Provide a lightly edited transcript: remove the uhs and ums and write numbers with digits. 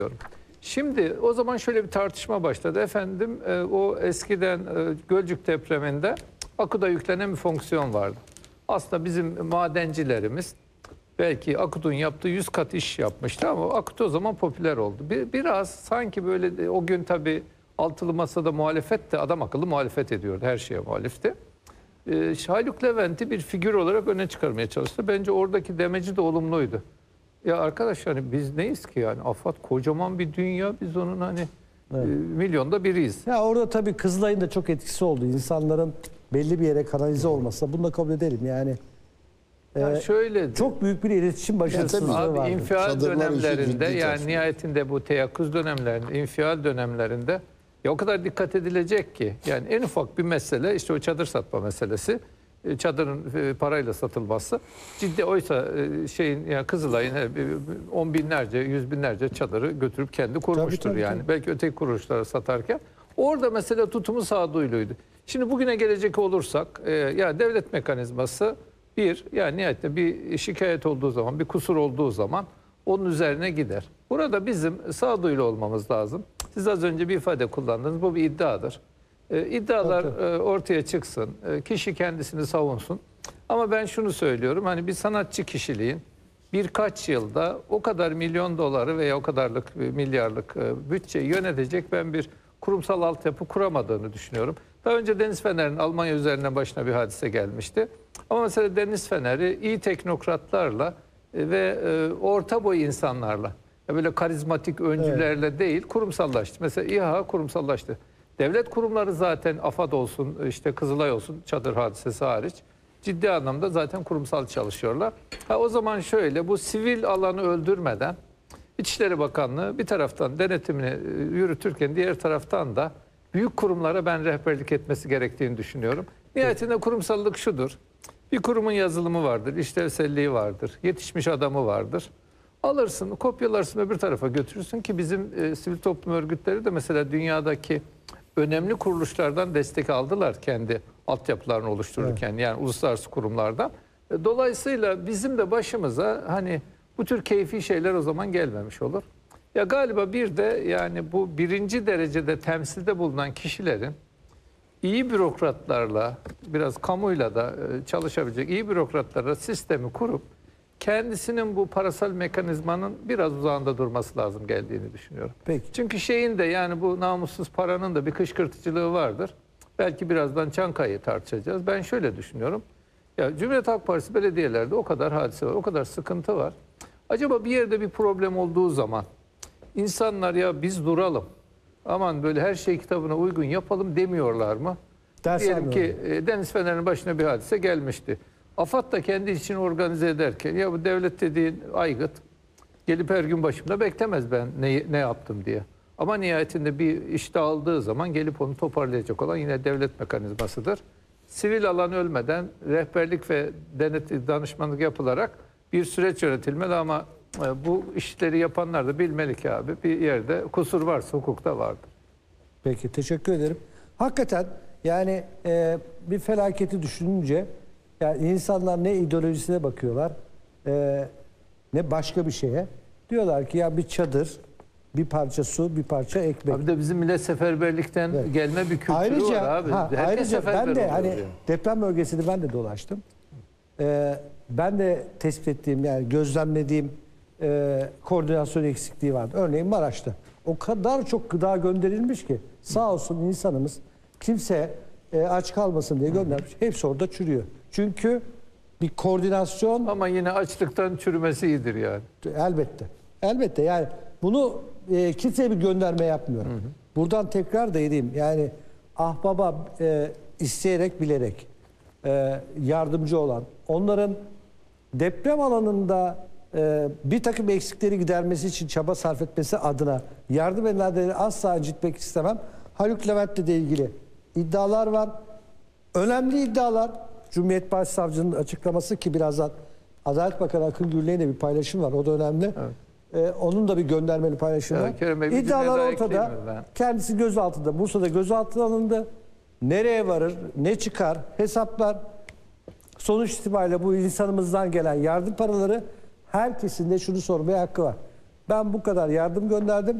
Şimdi o zaman şöyle bir tartışma başladı. Efendim o eskiden Gölcük depreminde Akku'da yüklenen bir fonksiyon vardı. Aslında bizim madencilerimiz belki Akku'nun yaptığı 100 kat iş yapmıştı ama Akku o zaman popüler oldu. Biraz sanki böyle o gün tabii altılı masada muhalefet de adam akıllı muhalefet ediyordu. Her şeye muhalifti. Haluk Levent'i bir figür olarak öne çıkarmaya çalıştı. Bence oradaki demeci de olumluydu. Ya arkadaş hani biz neyiz ki yani AFAD kocaman bir dünya, biz onun hani milyonda biriyiz. Ya orada tabii Kızılay'ın da çok etkisi oldu. İnsanların belli bir yere kanalize olması. Bunu da kabul edelim yani. Şöyle çok büyük bir iletişim başarısızlığı vardı. İnfial dönemlerinde yani nihayetinde bu teyakkuz dönemlerinde, infial dönemlerinde ya o kadar dikkat edilecek ki yani en ufak bir mesele işte o çadır satma meselesi. Çadırın parayla satılması ciddi, oysa yani Kızılay'ın on binlerce, yüz binlerce çadırı götürüp kendi kurmuştur tabii. Belki öteki kuruluşlara satarken orada mesela tutumu sağduyuluydu. Şimdi bugüne gelecek olursak ya devlet mekanizması yani nihayetinde bir şikayet olduğu zaman, bir kusur olduğu zaman onun üzerine gider. Burada bizim sağduyulu olmamız lazım. Siz az önce bir ifade kullandınız, bu bir iddiadır. İddialar ortaya çıksın, kişi kendisini savunsun. Ama ben şunu söylüyorum, hani bir sanatçı kişiliğin birkaç yılda o kadar milyon doları veya o kadarlık milyarlık bütçeyi yönetecek ben bir kurumsal altyapı kuramadığını düşünüyorum. Daha önce Deniz Fener'in Almanya üzerine başına bir hadise gelmişti. Ama mesela Deniz Fener'i iyi teknokratlarla ve orta boy insanlarla, böyle karizmatik öncülerle değil kurumsallaştı. Mesela İHA kurumsallaştı. Devlet kurumları zaten AFAD olsun, işte Kızılay olsun, çadır hadisesi hariç ciddi anlamda zaten kurumsal çalışıyorlar. O zaman şöyle, bu sivil alanı öldürmeden İçişleri Bakanlığı bir taraftan denetimini yürütürken diğer taraftan da büyük kurumlara ben rehberlik etmesi gerektiğini düşünüyorum. Nihayetinde kurumsallık şudur. Bir kurumun yazılımı vardır, işlevselliği vardır, yetişmiş adamı vardır. Alırsın, kopyalarsın, öbür tarafa götürürsün ki bizim sivil toplum örgütleri de mesela dünyadaki önemli kuruluşlardan destek aldılar kendi altyapılarını oluştururken, yani uluslararası kurumlardan. Dolayısıyla bizim de başımıza hani bu tür keyfi şeyler o zaman gelmemiş olur. Ya galiba bir de yani bu birinci derecede temsilde bulunan kişilerin iyi bürokratlarla, biraz kamuyla da çalışabilecek iyi bürokratlarla sistemi kurup kendisinin bu parasal mekanizmanın biraz uzağında durması lazım geldiğini düşünüyorum. Peki. Çünkü şeyin de yani bu namussuz paranın da bir kışkırtıcılığı vardır. Belki birazdan Çankaya'yı tartışacağız. Ben şöyle düşünüyorum. Ya Cumhuriyet Halk Partisi belediyelerde o kadar hadise var, o kadar sıkıntı var. Acaba bir yerde bir problem olduğu zaman insanlar ya biz duralım, aman böyle her şey kitabına uygun yapalım demiyorlar mı? Diyelim ki Deniz Fener'in başına bir hadise gelmişti. AFAD da kendi için organize ederken ya bu devlet dediğin aygıt gelip her gün başımda beklemez ben ne yaptım diye. Ama nihayetinde bir iş dağıldığı zaman gelip onu toparlayacak olan yine devlet mekanizmasıdır. Sivil alan ölmeden rehberlik ve danışmanlık yapılarak bir süreç yönetilmeli ama bu işleri yapanlar da bilmeli ki abi bir yerde kusur varsa hukukta vardır. Peki, teşekkür ederim. Hakikaten yani bir felaketi düşününce yani insanlar ne ideolojisine bakıyorlar ne başka bir şeye. Diyorlar ki ya bir çadır, bir parça su, bir parça ekmek. Abi de bizim millet seferberlikten gelme bir kültürü var abi. Ayrıca ben de hani deprem bölgesini ben de dolaştım. Ben de tespit ettiğim yani gözlemlediğim koordinasyon eksikliği vardı. Örneğin Maraş'ta. O kadar çok gıda gönderilmiş ki sağ olsun insanımız kimse aç kalmasın diye göndermiş. Hepsi orada çürüyor. Çünkü bir koordinasyon... Ama yine açlıktan çürümesi iyidir yani. Elbette. Elbette yani bunu kimseye bir gönderme yapmıyorum. Hı hı. Buradan tekrar da edeyim. Yani ahbaba isteyerek bilerek yardımcı olan, onların deprem alanında bir takım eksikleri gidermesi için çaba sarf etmesi adına yardım edenleri asla incitmek istemem. Haluk Levent'le de ilgili iddialar var. Önemli iddialar. Cumhuriyet Başsavcının açıklaması ki birazdan Adalet Bakanı Akın Gürley'in de bir paylaşım var. O da önemli. Evet. Onun da bir göndermeli paylaşımı var. İddialar ortada. Kendisi gözaltında. Bursa'da gözaltına alındı. Nereye varır, ne çıkar, hesaplar. Sonuç itibariyle bu insanımızdan gelen yardım paraları herkesin de şunu sormaya hakkı var. Ben bu kadar yardım gönderdim.